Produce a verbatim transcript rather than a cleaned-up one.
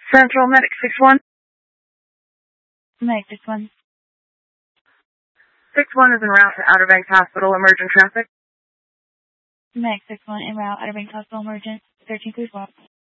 Central Medic six one. Medic six one. six one is en route to Outer Banks Hospital, emergent traffic. Medic six one en route, Outer Banks Hospital, emergent, thirteen three twelve.